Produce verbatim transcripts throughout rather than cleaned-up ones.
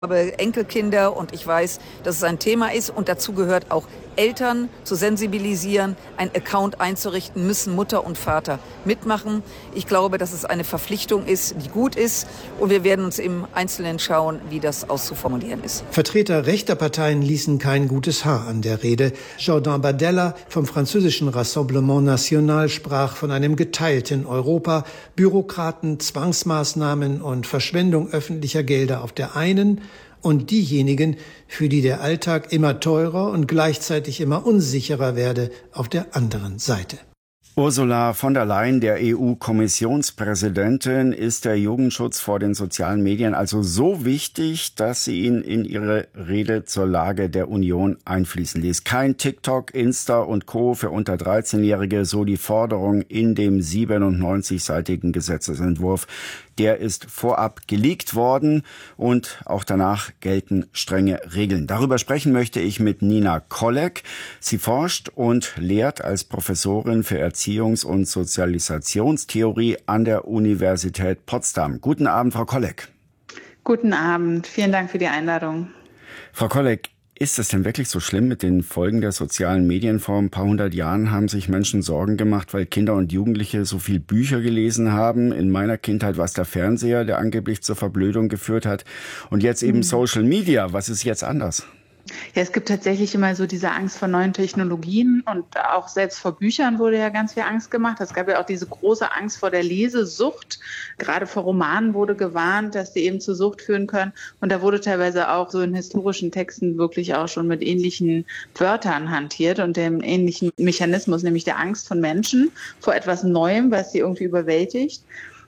habe Enkelkinder und ich weiß, dass es ein Thema ist und dazu gehört auch Eltern zu sensibilisieren, ein Account einzurichten, müssen Mutter und Vater mitmachen. Ich glaube, dass es eine Verpflichtung ist, die gut ist und wir werden uns im Einzelnen schauen, wie das auszuformulieren ist. Vertreter rechter Parteien ließen kein gutes Haar an der Rede. Jordan Bardella vom französischen Rassemblement National sprach von einem geteilten Europa, Bürokraten, Zwangsmaßnahmen und Verschwendung öffentlicher Gelder auf der einen und diejenigen, für die der Alltag immer teurer und gleichzeitig immer unsicherer werde, auf der anderen Seite. Ursula von der Leyen, der E U-Kommissionspräsidentin, ist der Jugendschutz vor den sozialen Medien also so wichtig, dass sie ihn in ihre Rede zur Lage der Union einfließen ließ. Kein TikTok, Insta und Co. für unter dreizehnjährige, so die Forderung in dem siebenundneunzigseitigen Gesetzesentwurf. Der ist vorab geleakt worden und auch danach gelten strenge Regeln. Darüber sprechen möchte ich mit Nina Kollek. Sie forscht und lehrt als Professorin für Erziehungs- und Sozialisationstheorie an der Universität Potsdam. Guten Abend, Frau Kollek. Guten Abend. Vielen Dank für die Einladung. Frau Kollek, ist es denn wirklich so schlimm mit den Folgen der sozialen Medien? Vor ein paar hundert Jahren haben sich Menschen Sorgen gemacht, weil Kinder und Jugendliche so viel Bücher gelesen haben. In meiner Kindheit war es der Fernseher, der angeblich zur Verblödung geführt hat. Und jetzt eben mhm. Social Media. Was ist jetzt anders? Ja, es gibt tatsächlich immer so diese Angst vor neuen Technologien und auch selbst vor Büchern wurde ja ganz viel Angst gemacht. Es gab ja auch diese große Angst vor der Lesesucht. Gerade vor Romanen wurde gewarnt, dass die eben zur Sucht führen können. Und da wurde teilweise auch so in historischen Texten wirklich auch schon mit ähnlichen Wörtern hantiert und dem ähnlichen Mechanismus, nämlich der Angst von Menschen vor etwas Neuem, was sie irgendwie überwältigt.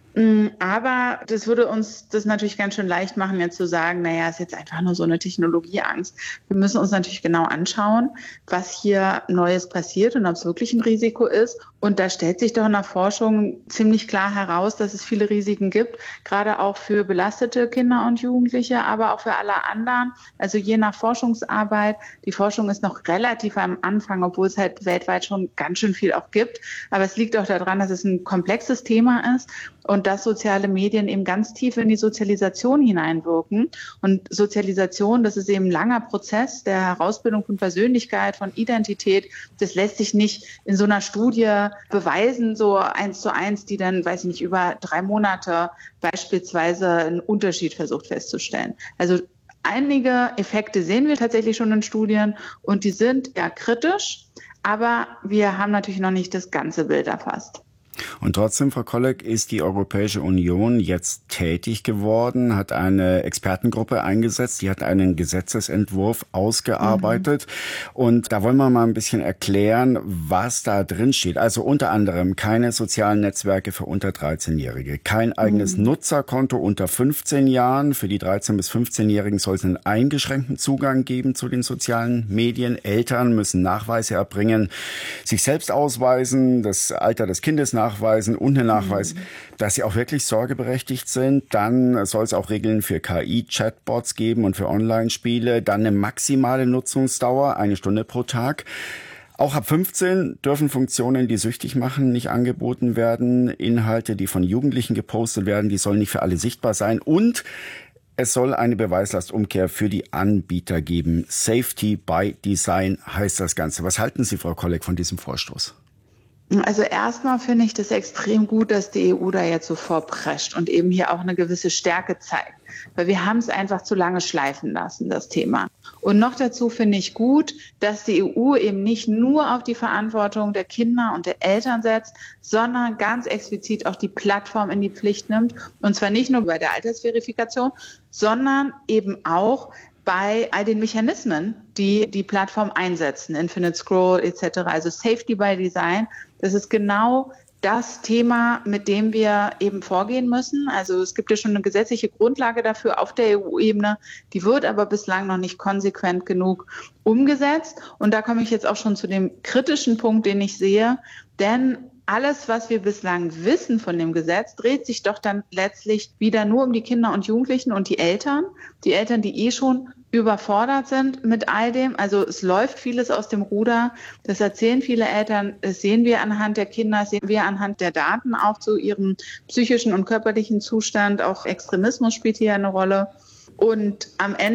Aber das würde uns das natürlich ganz schön leicht machen, jetzt zu sagen, naja, ist jetzt einfach nur so eine Technologieangst. Wir müssen uns natürlich genau anschauen, was hier Neues passiert und ob es wirklich ein Risiko ist. Und da stellt sich doch in der Forschung ziemlich klar heraus, dass es viele Risiken gibt, gerade auch für belastete Kinder und Jugendliche, aber auch für alle anderen. Also je nach Forschungsarbeit. Die Forschung ist noch relativ am Anfang, obwohl es halt weltweit schon ganz schön viel auch gibt. Aber es liegt auch daran, dass es ein komplexes Thema ist. Und dass soziale Medien eben ganz tief in die Sozialisation hineinwirken. Und Sozialisation, das ist eben ein langer Prozess der Herausbildung von Persönlichkeit, von Identität. Das lässt sich nicht in so einer Studie beweisen, so eins zu eins, die dann, weiß ich nicht, über drei Monate beispielsweise einen Unterschied versucht festzustellen. Also einige Effekte sehen wir tatsächlich schon in Studien und die sind ja kritisch, aber wir haben natürlich noch nicht das ganze Bild erfasst. Und trotzdem, Frau Kollek, ist die Europäische Union jetzt tätig geworden, hat eine Expertengruppe eingesetzt, die hat einen Gesetzesentwurf ausgearbeitet. Mhm. Und da wollen wir mal ein bisschen erklären, was da drin steht. Also unter anderem keine sozialen Netzwerke für unter dreizehnjährige, kein eigenes mhm. Nutzerkonto unter fünfzehn Jahren. Für die dreizehn- bis fünfzehnjährigen soll es einen eingeschränkten Zugang geben zu den sozialen Medien. Eltern müssen Nachweise erbringen, sich selbst ausweisen, das Alter des Kindes nachweisen. Nachweisen und einen Nachweis, mhm. dass sie auch wirklich sorgeberechtigt sind. Dann soll es auch Regeln für K I-Chatbots geben und für Online-Spiele. Dann eine maximale Nutzungsdauer, eine Stunde pro Tag. Auch ab fünfzehn dürfen Funktionen, die süchtig machen, nicht angeboten werden. Inhalte, die von Jugendlichen gepostet werden, die sollen nicht für alle sichtbar sein. Und es soll eine Beweislastumkehr für die Anbieter geben. Safety by Design heißt das Ganze. Was halten Sie, Frau Kollek, von diesem Vorstoß? Also erstmal finde ich das extrem gut, dass die E U da jetzt so vorprescht und eben hier auch eine gewisse Stärke zeigt. Weil wir haben es einfach zu lange schleifen lassen, das Thema. Und noch dazu finde ich gut, dass die E U eben nicht nur auf die Verantwortung der Kinder und der Eltern setzt, sondern ganz explizit auch die Plattform in die Pflicht nimmt. Und zwar nicht nur bei der Altersverifikation, sondern eben auch bei all den Mechanismen, die die Plattform einsetzen, Infinite Scroll et cetera, also Safety by Design. Das ist genau das Thema, mit dem wir eben vorgehen müssen. Also es gibt ja schon eine gesetzliche Grundlage dafür auf der E U-Ebene, die wird aber bislang noch nicht konsequent genug umgesetzt. Und da komme ich jetzt auch schon zu dem kritischen Punkt, den ich sehe, denn alles, was wir bislang wissen von dem Gesetz, dreht sich doch dann letztlich wieder nur um die Kinder und Jugendlichen und die Eltern. Die Eltern, die eh schon überfordert sind mit all dem. Also es läuft vieles aus dem Ruder. Das erzählen viele Eltern. Das sehen wir anhand der Kinder, das sehen wir anhand der Daten auch zu ihrem psychischen und körperlichen Zustand. Auch Extremismus spielt hier eine Rolle. Und am Ende